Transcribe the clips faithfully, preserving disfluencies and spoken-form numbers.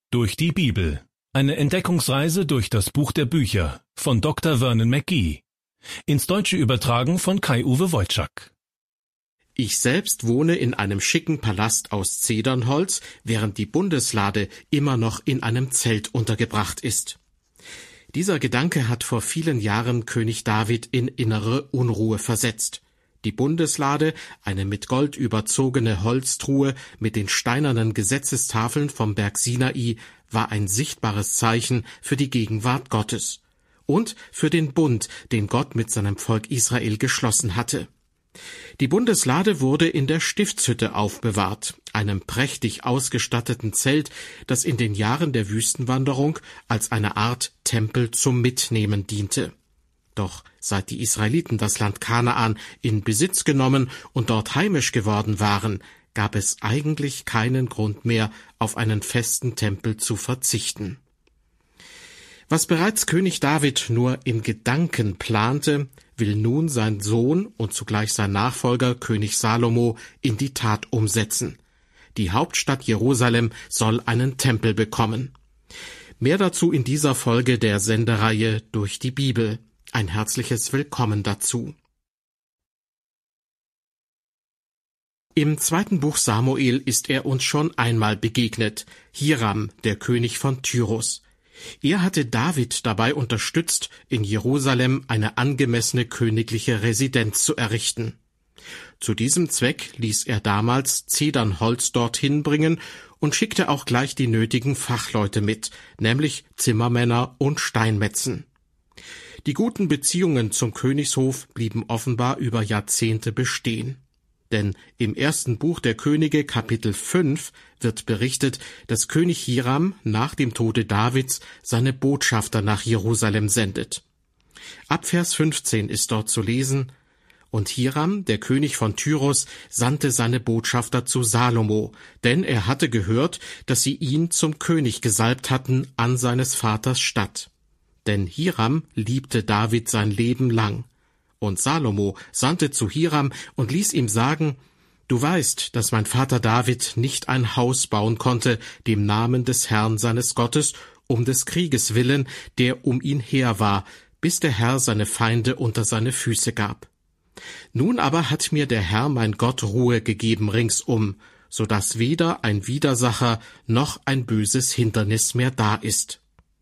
Durch die Bibel. Eine Entdeckungsreise durch das Buch der Bücher von Doktor Vernon McGee. Ins Deutsche übertragen von Kai-Uwe Wojczak. Ich selbst wohne in einem schicken Palast aus Zedernholz, während die Bundeslade immer noch in einem Zelt untergebracht ist. Dieser Gedanke hat vor vielen Jahren König David in innere Unruhe versetzt. Die Bundeslade, eine mit Gold überzogene Holztruhe mit den steinernen Gesetzestafeln vom Berg Sinai, war ein sichtbares Zeichen für die Gegenwart Gottes und für den Bund, den Gott mit seinem Volk Israel geschlossen hatte. Die Bundeslade wurde in der Stiftshütte aufbewahrt, einem prächtig ausgestatteten Zelt, das in den Jahren der Wüstenwanderung als eine Art Tempel zum Mitnehmen diente. Doch seit die Israeliten das Land Kanaan in Besitz genommen und dort heimisch geworden waren, gab es eigentlich keinen Grund mehr, auf einen festen Tempel zu verzichten. Was bereits König David nur in Gedanken plante, will nun sein Sohn und zugleich sein Nachfolger König Salomo in die Tat umsetzen. Die Hauptstadt Jerusalem soll einen Tempel bekommen. Mehr dazu in dieser Folge der Sendereihe Durch die Bibel. Ein herzliches Willkommen dazu. Im zweiten Buch Samuel ist er uns schon einmal begegnet, Hiram, der König von Tyrus. Er hatte David dabei unterstützt, in Jerusalem eine angemessene königliche Residenz zu errichten. Zu diesem Zweck ließ er damals Zedernholz dorthin bringen und schickte auch gleich die nötigen Fachleute mit, nämlich Zimmermänner und Steinmetzen. Die guten Beziehungen zum Königshof blieben offenbar über Jahrzehnte bestehen. Denn im ersten Buch der Könige, Kapitel fünf, wird berichtet, dass König Hiram nach dem Tode Davids seine Botschafter nach Jerusalem sendet. Ab Vers fünfzehn ist dort zu lesen: Und Hiram, der König von Tyrus, sandte seine Botschafter zu Salomo, denn er hatte gehört, dass sie ihn zum König gesalbt hatten an seines Vaters Statt. Denn Hiram liebte David sein Leben lang. Und Salomo sandte zu Hiram und ließ ihm sagen: Du weißt, dass mein Vater David nicht ein Haus bauen konnte, dem Namen des Herrn seines Gottes, um des Krieges willen, der um ihn her war, bis der Herr seine Feinde unter seine Füße gab. Nun aber hat mir der Herr mein Gott Ruhe gegeben ringsum, so dass weder ein Widersacher noch ein böses Hindernis mehr da ist.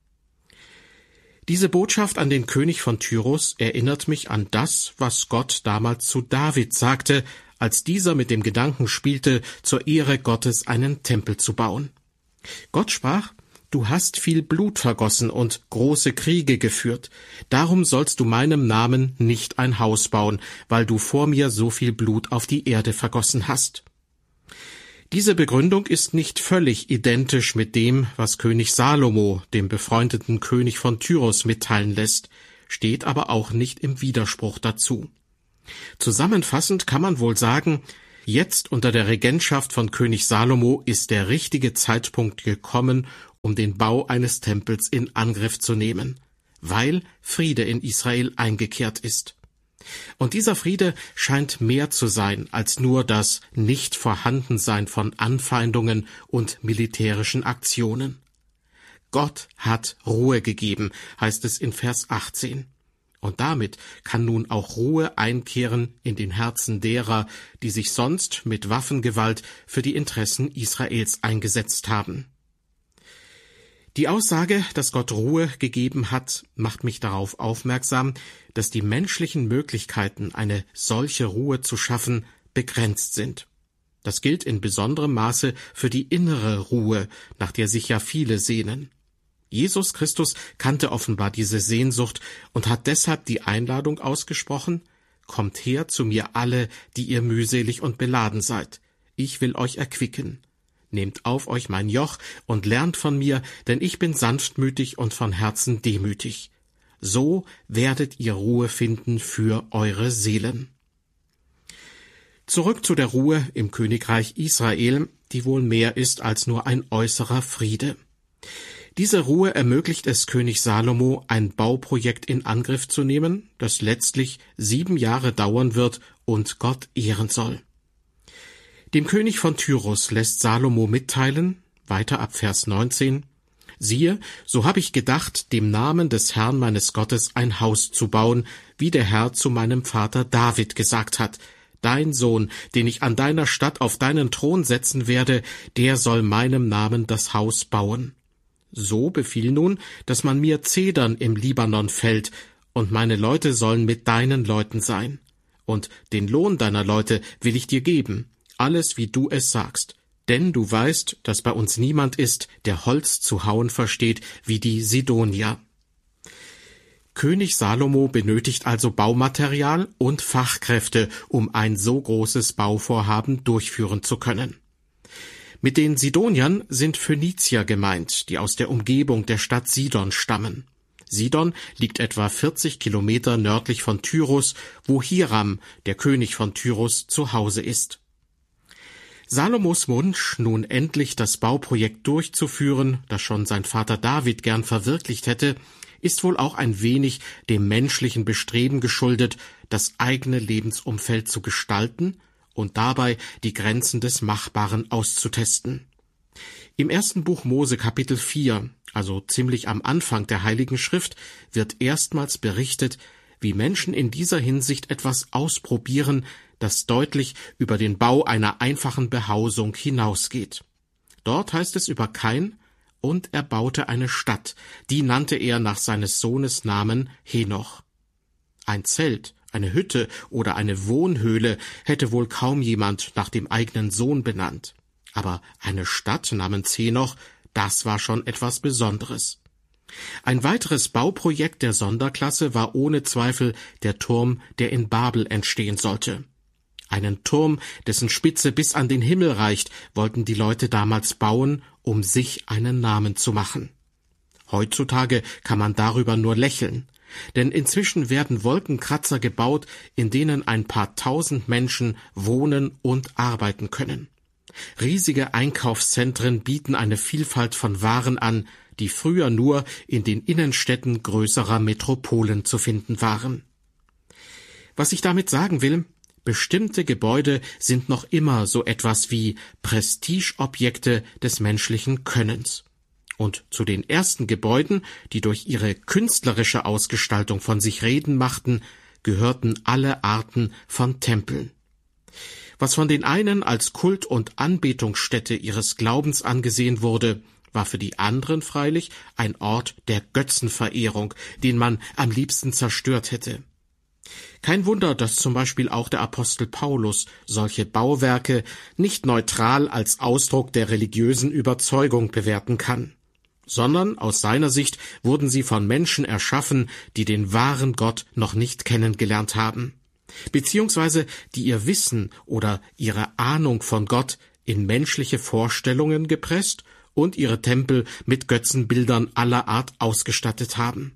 Diese Botschaft an den König von Tyrus erinnert mich an das, was Gott damals zu David sagte, als dieser mit dem Gedanken spielte, zur Ehre Gottes einen Tempel zu bauen. Gott sprach: Du hast viel Blut vergossen und große Kriege geführt. Darum sollst du meinem Namen nicht ein Haus bauen, weil du vor mir so viel Blut auf die Erde vergossen hast. Diese Begründung ist nicht völlig identisch mit dem, was König Salomo, dem befreundeten König von Tyrus, mitteilen lässt, steht aber auch nicht im Widerspruch dazu. Zusammenfassend kann man wohl sagen, jetzt unter der Regentschaft von König Salomo ist der richtige Zeitpunkt gekommen, um den Bau eines Tempels in Angriff zu nehmen, weil Friede in Israel eingekehrt ist. Und dieser Friede scheint mehr zu sein als nur das Nichtvorhandensein von Anfeindungen und militärischen Aktionen. Gott hat Ruhe gegeben, heißt es in Vers achtzehn. Und damit kann nun auch Ruhe einkehren in den Herzen derer, die sich sonst mit Waffengewalt für die Interessen Israels eingesetzt haben. Die Aussage, dass Gott Ruhe gegeben hat, macht mich darauf aufmerksam, dass die menschlichen Möglichkeiten, eine solche Ruhe zu schaffen, begrenzt sind. Das gilt in besonderem Maße für die innere Ruhe, nach der sich ja viele sehnen. Jesus Christus kannte offenbar diese Sehnsucht und hat deshalb die Einladung ausgesprochen: Kommt her zu mir alle, die ihr mühselig und beladen seid. Ich will euch erquicken. Nehmt auf euch mein Joch und lernt von mir, denn ich bin sanftmütig und von Herzen demütig. So werdet ihr Ruhe finden für eure Seelen. Zurück zu der Ruhe im Königreich Israel, die wohl mehr ist als nur ein äußerer Friede. Diese Ruhe ermöglicht es König Salomo, ein Bauprojekt in Angriff zu nehmen, das letztlich sieben Jahre dauern wird und Gott ehren soll. Dem König von Tyrus lässt Salomo mitteilen, weiter ab Vers neunzehn: Siehe, so habe ich gedacht, dem Namen des Herrn meines Gottes ein Haus zu bauen, wie der Herr zu meinem Vater David gesagt hat. Dein Sohn, den ich an deiner Stadt auf deinen Thron setzen werde, der soll meinem Namen das Haus bauen. So befiehl nun, dass man mir Zedern im Libanon fällt, und meine Leute sollen mit deinen Leuten sein. Und den Lohn deiner Leute will ich dir geben, alles wie du es sagst. Denn du weißt, dass bei uns niemand ist, der Holz zu hauen versteht, wie die Sidonier. König Salomo benötigt also Baumaterial und Fachkräfte, um ein so großes Bauvorhaben durchführen zu können. Mit den Sidoniern sind Phönizier gemeint, die aus der Umgebung der Stadt Sidon stammen. Sidon liegt etwa vierzig Kilometer nördlich von Tyrus, wo Hiram, der König von Tyrus, zu Hause ist. Salomos Wunsch, nun endlich das Bauprojekt durchzuführen, das schon sein Vater David gern verwirklicht hätte, ist wohl auch ein wenig dem menschlichen Bestreben geschuldet, das eigene Lebensumfeld zu gestalten und dabei die Grenzen des Machbaren auszutesten. Im ersten Buch Mose Kapitel vier, also ziemlich am Anfang der Heiligen Schrift, wird erstmals berichtet, wie Menschen in dieser Hinsicht etwas ausprobieren, das deutlich über den Bau einer einfachen Behausung hinausgeht. Dort heißt es über Kain: Und er baute eine Stadt, die nannte er nach seines Sohnes Namen Henoch. Ein Zelt, eine Hütte oder eine Wohnhöhle hätte wohl kaum jemand nach dem eigenen Sohn benannt. Aber eine Stadt namens Henoch, das war schon etwas Besonderes. Ein weiteres Bauprojekt der Sonderklasse war ohne Zweifel der Turm, der in Babel entstehen sollte. Einen Turm, dessen Spitze bis an den Himmel reicht, wollten die Leute damals bauen, um sich einen Namen zu machen. Heutzutage kann man darüber nur lächeln, denn inzwischen werden Wolkenkratzer gebaut, in denen ein paar tausend Menschen wohnen und arbeiten können. Riesige Einkaufszentren bieten eine Vielfalt von Waren an, die früher nur in den Innenstädten größerer Metropolen zu finden waren. Was ich damit sagen will: Bestimmte Gebäude sind noch immer so etwas wie Prestigeobjekte des menschlichen Könnens. Und zu den ersten Gebäuden, die durch ihre künstlerische Ausgestaltung von sich reden machten, gehörten alle Arten von Tempeln. Was von den einen als Kult- und Anbetungsstätte ihres Glaubens angesehen wurde, war für die anderen freilich ein Ort der Götzenverehrung, den man am liebsten zerstört hätte. Kein Wunder, dass zum Beispiel auch der Apostel Paulus solche Bauwerke nicht neutral als Ausdruck der religiösen Überzeugung bewerten kann, sondern aus seiner Sicht wurden sie von Menschen erschaffen, die den wahren Gott noch nicht kennengelernt haben, beziehungsweise die ihr Wissen oder ihre Ahnung von Gott in menschliche Vorstellungen gepresst und ihre Tempel mit Götzenbildern aller Art ausgestattet haben.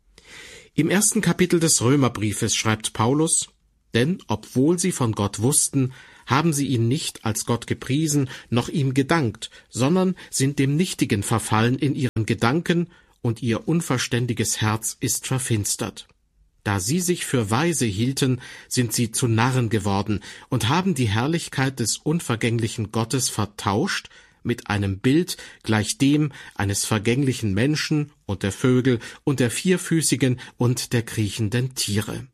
Im ersten Kapitel des Römerbriefes schreibt Paulus: Denn obwohl sie von Gott wussten, haben sie ihn nicht als Gott gepriesen, noch ihm gedankt, sondern sind dem Nichtigen verfallen in ihren Gedanken, und ihr unverständiges Herz ist verfinstert. Da sie sich für weise hielten, sind sie zu Narren geworden und haben die Herrlichkeit des unvergänglichen Gottes vertauscht mit einem Bild gleich dem eines vergänglichen Menschen und der Vögel und der vierfüßigen und der kriechenden Tiere.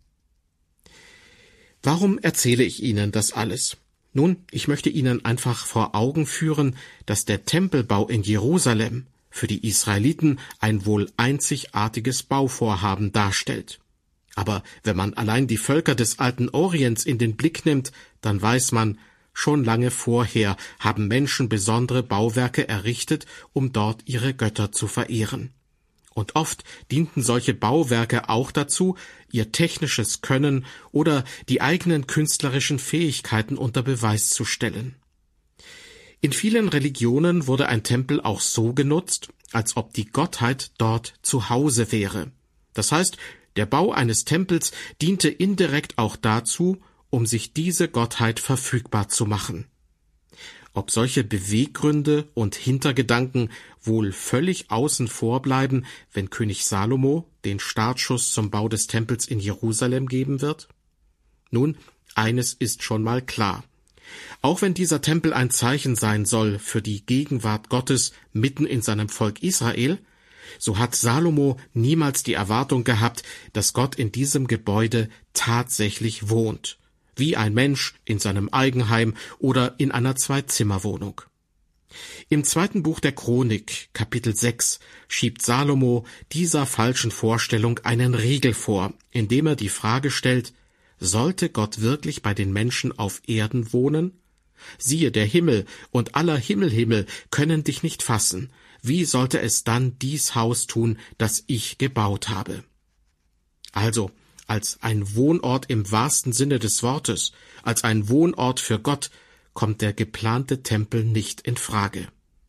Warum erzähle ich Ihnen das alles? Nun, ich möchte Ihnen einfach vor Augen führen, dass der Tempelbau in Jerusalem für die Israeliten ein wohl einzigartiges Bauvorhaben darstellt. Aber wenn man allein die Völker des alten Orients in den Blick nimmt, dann weiß man, schon lange vorher haben Menschen besondere Bauwerke errichtet, um dort ihre Götter zu verehren. Und oft dienten solche Bauwerke auch dazu, ihr technisches Können oder die eigenen künstlerischen Fähigkeiten unter Beweis zu stellen. In vielen Religionen wurde ein Tempel auch so genutzt, als ob die Gottheit dort zu Hause wäre. Das heißt, der Bau eines Tempels diente indirekt auch dazu, um sich diese Gottheit verfügbar zu machen. Ob solche Beweggründe und Hintergedanken wohl völlig außen vor bleiben, wenn König Salomo den Startschuss zum Bau des Tempels in Jerusalem geben wird? Nun, eines ist schon mal klar. Auch wenn dieser Tempel ein Zeichen sein soll für die Gegenwart Gottes mitten in seinem Volk Israel, so hat Salomo niemals die Erwartung gehabt, dass Gott in diesem Gebäude tatsächlich wohnt, wie ein Mensch in seinem Eigenheim oder in einer Zwei-Zimmer-Wohnung. Im zweiten Buch der Chronik, Kapitel sechs, schiebt Salomo dieser falschen Vorstellung einen Riegel vor, indem er die Frage stellt: Sollte Gott wirklich bei den Menschen auf Erden wohnen? Siehe, der Himmel und aller Himmelhimmel können dich nicht fassen. Wie sollte es dann dies Haus tun, das ich gebaut habe? Also, als ein Wohnort im wahrsten Sinne des Wortes, als ein Wohnort für Gott, kommt der geplante Tempel nicht in Frage.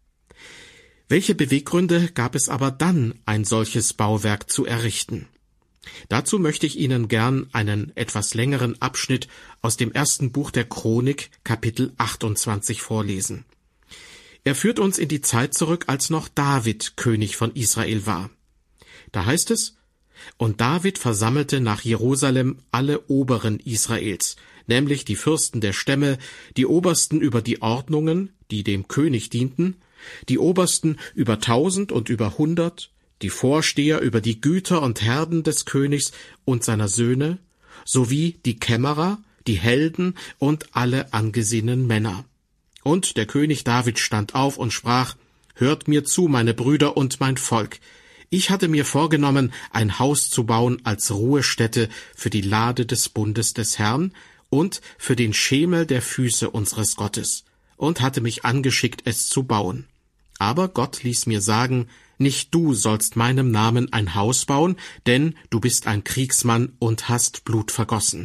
Welche Beweggründe gab es aber dann, ein solches Bauwerk zu errichten? Dazu möchte ich Ihnen gern einen etwas längeren Abschnitt aus dem ersten Buch der Chronik, Kapitel achtundzwanzig, vorlesen. Er führt uns in die Zeit zurück, als noch David König von Israel war. Da heißt es: Und David versammelte nach Jerusalem alle Oberen Israels, nämlich die Fürsten der Stämme, die Obersten über die Ordnungen, die dem König dienten, die Obersten über tausend und über hundert, die Vorsteher über die Güter und Herden des Königs und seiner Söhne, sowie die Kämmerer, die Helden und alle angesehenen Männer. Und der König David stand auf und sprach: Hört mir zu, meine Brüder und mein Volk. Ich hatte mir vorgenommen, ein Haus zu bauen als Ruhestätte für die Lade des Bundes des Herrn und für den Schemel der Füße unseres Gottes, und hatte mich angeschickt, es zu bauen. Aber Gott ließ mir sagen: Nicht du sollst meinem Namen ein Haus bauen, denn du bist ein Kriegsmann und hast Blut vergossen.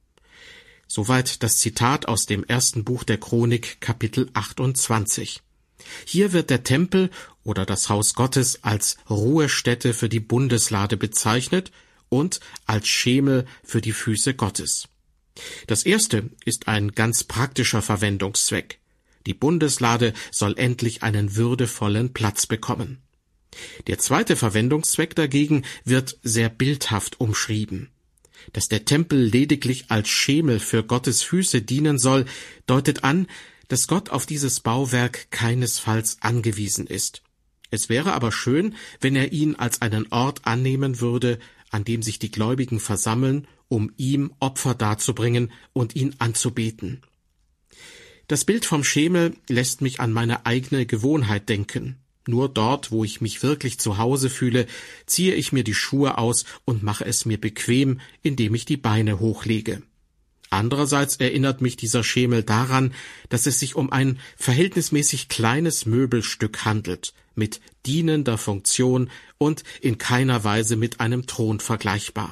Soweit das Zitat aus dem ersten Buch der Chronik, Kapitel achtundzwanzig. Hier wird der Tempel oder das Haus Gottes als Ruhestätte für die Bundeslade bezeichnet und als Schemel für die Füße Gottes. Das erste ist ein ganz praktischer Verwendungszweck. Die Bundeslade soll endlich einen würdevollen Platz bekommen. Der zweite Verwendungszweck dagegen wird sehr bildhaft umschrieben. Dass der Tempel lediglich als Schemel für Gottes Füße dienen soll, deutet an, dass Gott auf dieses Bauwerk keinesfalls angewiesen ist. Es wäre aber schön, wenn er ihn als einen Ort annehmen würde, an dem sich die Gläubigen versammeln, um ihm Opfer darzubringen und ihn anzubeten. Das Bild vom Schemel lässt mich an meine eigene Gewohnheit denken. Nur dort, wo ich mich wirklich zu Hause fühle, ziehe ich mir die Schuhe aus und mache es mir bequem, indem ich die Beine hochlege. Andererseits erinnert mich dieser Schemel daran, dass es sich um ein verhältnismäßig kleines Möbelstück handelt, mit dienender Funktion und in keiner Weise mit einem Thron vergleichbar.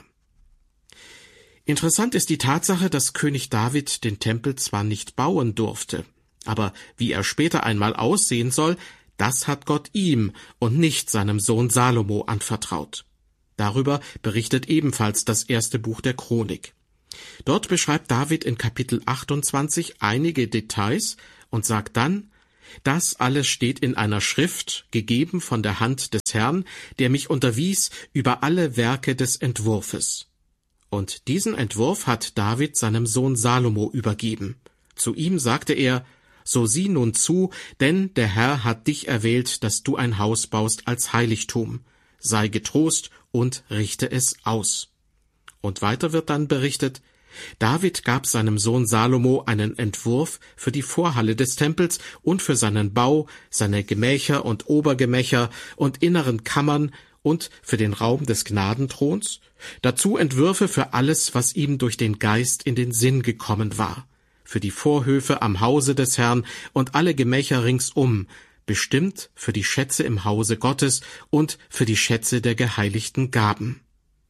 Interessant ist die Tatsache, dass König David den Tempel zwar nicht bauen durfte, aber wie er später einmal aussehen soll, das hat Gott ihm und nicht seinem Sohn Salomo anvertraut. Darüber berichtet ebenfalls das erste Buch der Chronik. Dort beschreibt David in Kapitel achtundzwanzig einige Details und sagt dann: Das alles steht in einer Schrift, gegeben von der Hand des Herrn, der mich unterwies über alle Werke des Entwurfes. Und diesen Entwurf hat David seinem Sohn Salomo übergeben. Zu ihm sagte er: So sieh nun zu, denn der Herr hat dich erwählt, dass du ein Haus baust als Heiligtum. Sei getrost und richte es aus. Und weiter wird dann berichtet: David gab seinem Sohn Salomo einen Entwurf für die Vorhalle des Tempels und für seinen Bau, seine Gemächer und Obergemächer und inneren Kammern und für den Raum des Gnadenthrons, dazu Entwürfe für alles, was ihm durch den Geist in den Sinn gekommen war, für die Vorhöfe am Hause des Herrn und alle Gemächer ringsum, bestimmt für die Schätze im Hause Gottes und für die Schätze der geheiligten Gaben.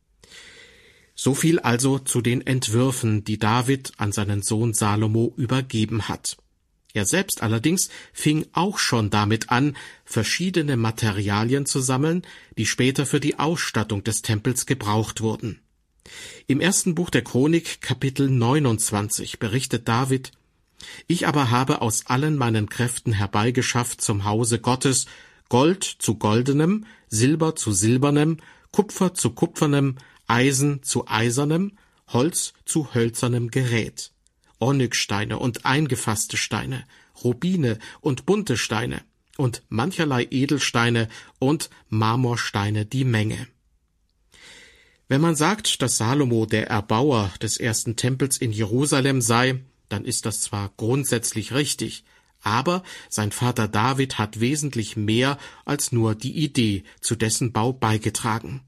So viel also zu den Entwürfen, die David an seinen Sohn Salomo übergeben hat. Er selbst allerdings fing auch schon damit an, verschiedene Materialien zu sammeln, die später für die Ausstattung des Tempels gebraucht wurden. Im ersten Buch der Chronik, Kapitel neunundzwanzig, berichtet David: Ich aber habe aus allen meinen Kräften herbeigeschafft zum Hause Gottes Gold zu goldenem, Silber zu silbernem, Kupfer zu kupfernem, Eisen zu eisernem, Holz zu hölzernem Gerät. Onyxsteine und eingefasste Steine, Rubine und bunte Steine und mancherlei Edelsteine und Marmorsteine die Menge. Wenn man sagt, dass Salomo der Erbauer des ersten Tempels in Jerusalem sei, dann ist das zwar grundsätzlich richtig, aber sein Vater David hat wesentlich mehr als nur die Idee zu dessen Bau beigetragen.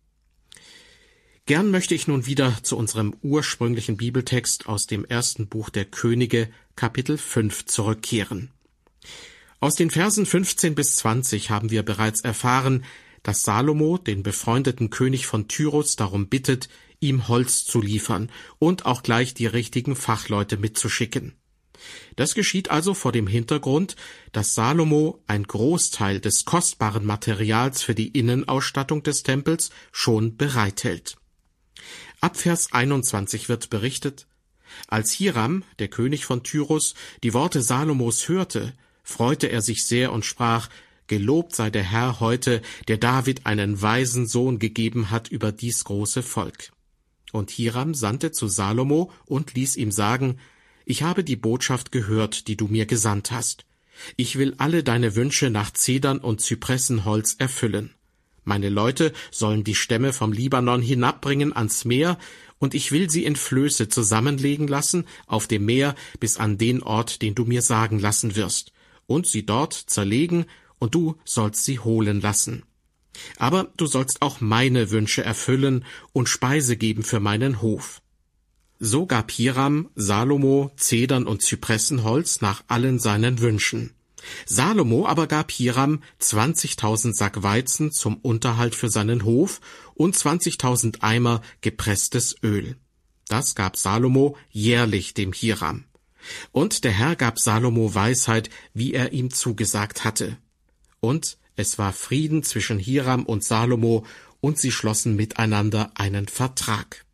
Gern möchte ich nun wieder zu unserem ursprünglichen Bibeltext aus dem ersten Buch der Könige, Kapitel fünf, zurückkehren. Aus den Versen fünfzehn bis zwanzig haben wir bereits erfahren, dass Salomo den befreundeten König von Tyrus darum bittet, ihm Holz zu liefern und auch gleich die richtigen Fachleute mitzuschicken. Das geschieht also vor dem Hintergrund, dass Salomo ein Großteil des kostbaren Materials für die Innenausstattung des Tempels schon bereithält. Ab Vers einundzwanzig wird berichtet: Als Hiram, der König von Tyrus, die Worte Salomos hörte, freute er sich sehr und sprach: Gelobt sei der Herr heute, der David einen weisen Sohn gegeben hat über dies große Volk. Und Hiram sandte zu Salomo und ließ ihm sagen: Ich habe die Botschaft gehört, die du mir gesandt hast. Ich will alle deine Wünsche nach Zedern und Zypressenholz erfüllen. Meine Leute sollen die Stämme vom Libanon hinabbringen ans Meer, und ich will sie in Flöße zusammenlegen lassen auf dem Meer bis an den Ort, den du mir sagen lassen wirst, und sie dort zerlegen, und du sollst sie holen lassen. Aber du sollst auch meine Wünsche erfüllen und Speise geben für meinen Hof. So gab Hiram Salomo Zedern und Zypressenholz nach allen seinen Wünschen. Salomo aber gab Hiram zwanzigtausend Sack Weizen zum Unterhalt für seinen Hof und zwanzigtausend Eimer gepresstes Öl. Das gab Salomo jährlich dem Hiram. Und der Herr gab Salomo Weisheit, wie er ihm zugesagt hatte. Und es war Frieden zwischen Hiram und Salomo, und sie schlossen miteinander einen Vertrag.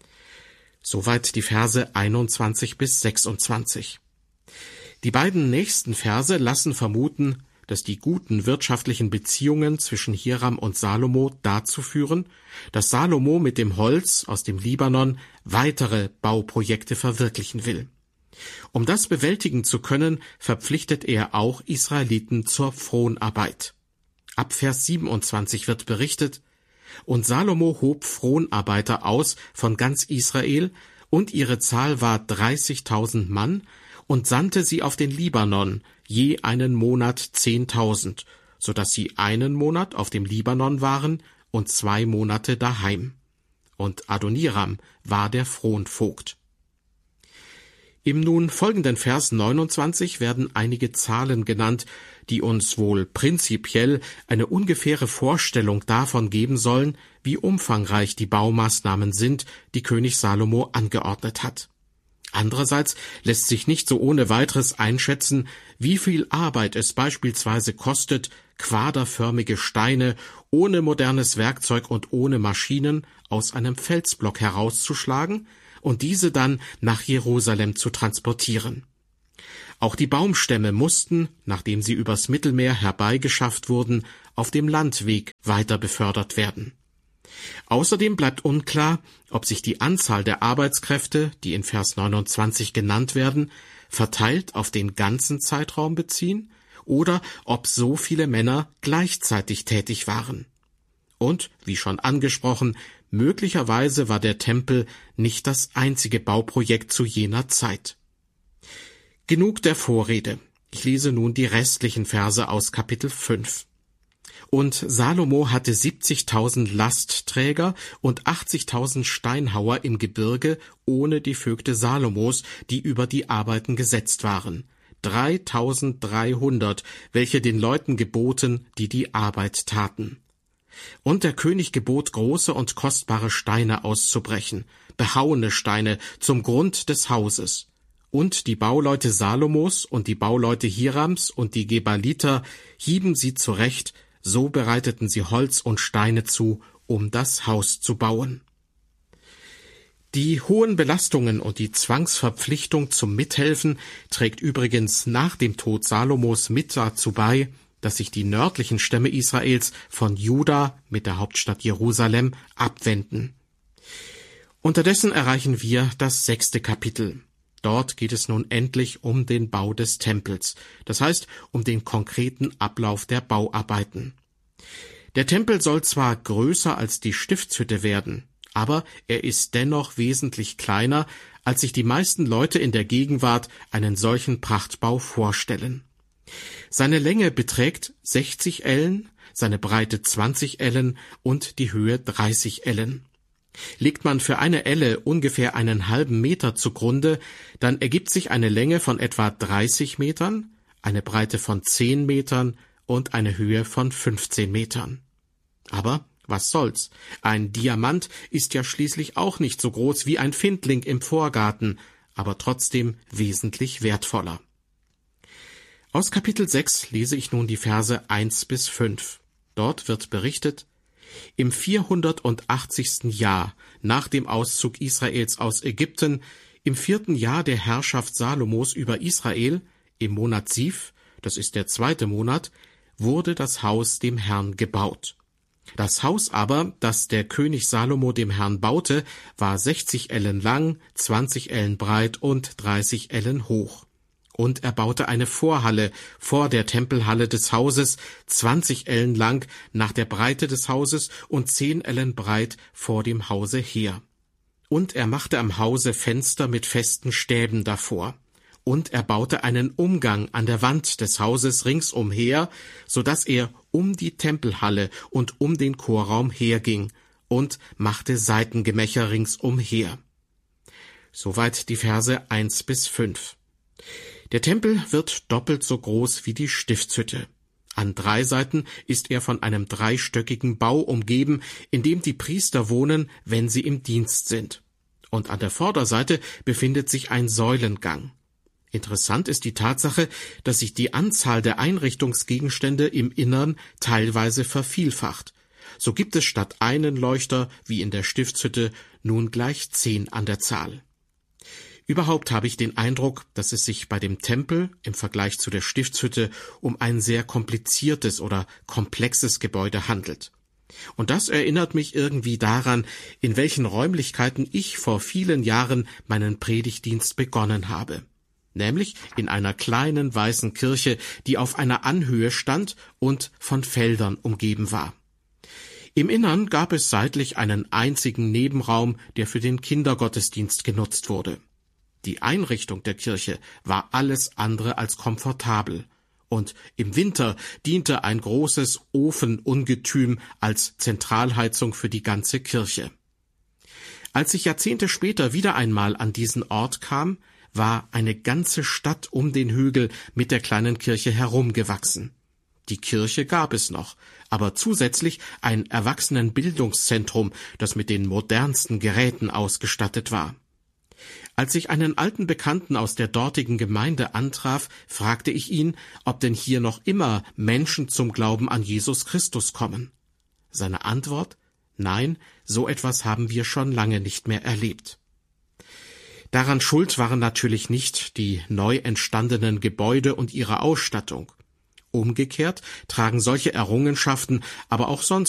Soweit die Verse einundzwanzig bis sechsundzwanzig. Die beiden nächsten Verse lassen vermuten, dass die guten wirtschaftlichen Beziehungen zwischen Hiram und Salomo dazu führen, dass Salomo mit dem Holz aus dem Libanon weitere Bauprojekte verwirklichen will. Um das bewältigen zu können, verpflichtet er auch Israeliten zur Fronarbeit. Ab Vers siebenundzwanzig wird berichtet: Und Salomo hob Fronarbeiter aus von ganz Israel, und ihre Zahl war dreißigtausend Mann, und sandte sie auf den Libanon, je einen Monat zehntausend, so dass sie einen Monat auf dem Libanon waren und zwei Monate daheim. Und Adoniram war der Fronvogt. Im nun folgenden Vers neunundzwanzig werden einige Zahlen genannt, die uns wohl prinzipiell eine ungefähre Vorstellung davon geben sollen, wie umfangreich die Baumaßnahmen sind, die König Salomo angeordnet hat. Andererseits lässt sich nicht so ohne weiteres einschätzen, wie viel Arbeit es beispielsweise kostet, quaderförmige Steine ohne modernes Werkzeug und ohne Maschinen aus einem Felsblock herauszuschlagen und diese dann nach Jerusalem zu transportieren. Auch die Baumstämme mussten, nachdem sie übers Mittelmeer herbeigeschafft wurden, auf dem Landweg weiter befördert werden. Außerdem bleibt unklar, ob sich die Anzahl der Arbeitskräfte, die in Vers neunundzwanzig genannt werden, verteilt auf den ganzen Zeitraum beziehen oder ob so viele Männer gleichzeitig tätig waren. Und, wie schon angesprochen, möglicherweise war der Tempel nicht das einzige Bauprojekt zu jener Zeit. Genug der Vorrede. Ich lese nun die restlichen Verse aus Kapitel fünf. Und Salomo hatte siebzigtausend Lastträger und achtzigtausend Steinhauer im Gebirge ohne die Vögte Salomos, die über die Arbeiten gesetzt waren. dreitausenddreihundert, welche den Leuten geboten, die die Arbeit taten. Und der König gebot, große und kostbare Steine auszubrechen, behauene Steine zum Grund des Hauses. Und die Bauleute Salomos und die Bauleute Hirams und die Gebaliter hieben sie zurecht, so bereiteten sie Holz und Steine zu, um das Haus zu bauen. Die hohen Belastungen und die Zwangsverpflichtung zum Mithelfen trägt übrigens nach dem Tod Salomos mit dazu bei, dass sich die nördlichen Stämme Israels von Juda mit der Hauptstadt Jerusalem abwenden. Unterdessen erreichen wir das sechste Kapitel. Dort geht es nun endlich um den Bau des Tempels, das heißt um den konkreten Ablauf der Bauarbeiten. Der Tempel soll zwar größer als die Stiftshütte werden, aber er ist dennoch wesentlich kleiner, als sich die meisten Leute in der Gegenwart einen solchen Prachtbau vorstellen. Seine Länge beträgt sechzig Ellen, seine Breite zwanzig Ellen und die Höhe dreißig Ellen. Legt man für eine Elle ungefähr einen halben Meter zugrunde, dann ergibt sich eine Länge von etwa dreißig Metern, eine Breite von zehn Metern und eine Höhe von fünfzehn Metern. Aber was soll's? Ein Diamant ist ja schließlich auch nicht so groß wie ein Findling im Vorgarten, aber trotzdem wesentlich wertvoller. Aus Kapitel sechs lese ich nun die Verse eins bis fünf. Dort wird berichtet: Im vierhundertachtzigsten Jahr nach dem Auszug Israels aus Ägypten, im vierten Jahr der Herrschaft Salomos über Israel, im Monat Siv, das ist der zweite Monat, wurde das Haus dem Herrn gebaut. Das Haus aber, das der König Salomo dem Herrn baute, war sechzig Ellen lang, zwanzig Ellen breit und dreißig Ellen hoch. Und er baute eine Vorhalle vor der Tempelhalle des Hauses, zwanzig Ellen lang nach der Breite des Hauses und zehn Ellen breit vor dem Hause her. Und er machte am Hause Fenster mit festen Stäben davor. Und er baute einen Umgang an der Wand des Hauses ringsumher, so dass er um die Tempelhalle und um den Chorraum herging, und machte Seitengemächer ringsumher. Soweit die Verse eins bis fünf. Der Tempel wird doppelt so groß wie die Stiftshütte. An drei Seiten ist er von einem dreistöckigen Bau umgeben, in dem die Priester wohnen, wenn sie im Dienst sind. Und an der Vorderseite befindet sich ein Säulengang. Interessant ist die Tatsache, dass sich die Anzahl der Einrichtungsgegenstände im Innern teilweise vervielfacht. So gibt es statt einen Leuchter, wie in der Stiftshütte, nun gleich zehn an der Zahl. Überhaupt habe ich den Eindruck, dass es sich bei dem Tempel im Vergleich zu der Stiftshütte um ein sehr kompliziertes oder komplexes Gebäude handelt. Und das erinnert mich irgendwie daran, in welchen Räumlichkeiten ich vor vielen Jahren meinen Predigtdienst begonnen habe. Nämlich in einer kleinen weißen Kirche, die auf einer Anhöhe stand und von Feldern umgeben war. Im Innern gab es seitlich einen einzigen Nebenraum, der für den Kindergottesdienst genutzt wurde. Die Einrichtung der Kirche war alles andere als komfortabel, und im Winter diente ein großes Ofenungetüm als Zentralheizung für die ganze Kirche. Als ich Jahrzehnte später wieder einmal an diesen Ort kam, war eine ganze Stadt um den Hügel mit der kleinen Kirche herumgewachsen. Die Kirche gab es noch, aber zusätzlich ein Erwachsenenbildungszentrum, das mit den modernsten Geräten ausgestattet war. Als ich einen alten Bekannten aus der dortigen Gemeinde antraf, fragte ich ihn, ob denn hier noch immer Menschen zum Glauben an Jesus Christus kommen. Seine Antwort: Nein, so etwas haben wir schon lange nicht mehr erlebt. Daran schuld waren natürlich nicht die neu entstandenen Gebäude und ihre Ausstattung. Umgekehrt tragen solche Errungenschaften aber auch sonst